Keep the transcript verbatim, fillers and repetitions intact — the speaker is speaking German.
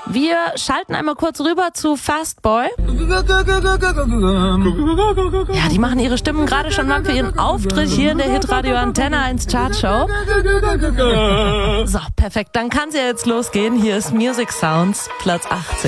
Wir schalten einmal kurz rüber zu Fastboy. Ja, die machen ihre Stimmen gerade schon warm für ihren Auftritt hier in der Hitradio Antenne eins Chartshow. So, perfekt. Dann kann es ja jetzt losgehen. Hier ist Music Sounds, Platz achtzehn.